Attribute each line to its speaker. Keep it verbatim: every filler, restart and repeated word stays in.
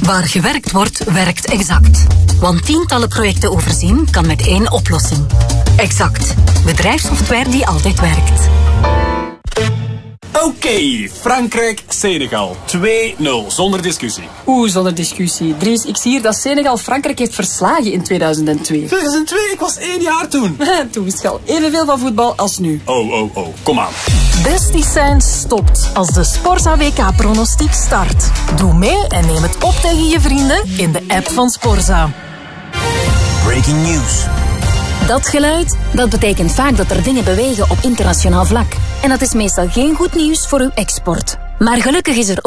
Speaker 1: Waar gewerkt wordt, werkt Exact. Want tientallen projecten overzien kan met één oplossing. Exact. Bedrijfssoftware die altijd werkt.
Speaker 2: Oké, okay, Frankrijk-Senegal. twee nul, zonder discussie.
Speaker 3: Oeh, zonder discussie. Dries, ik zie hier dat Senegal Frankrijk heeft verslagen in tweeduizend twee.
Speaker 2: tweeduizend twee? Ik was één jaar toen.
Speaker 3: Toen wist je al evenveel van voetbal als nu.
Speaker 2: Oh, oh, oh. Kom aan.
Speaker 4: Besties zijn stopt als de Sporza W K-pronostiek start. Doe mee en neem het op tegen je vrienden in de app van Sporza.
Speaker 5: Breaking news.
Speaker 6: Dat geluid, dat betekent vaak dat er dingen bewegen op internationaal vlak. En dat is meestal geen goed nieuws voor uw export. Maar gelukkig is er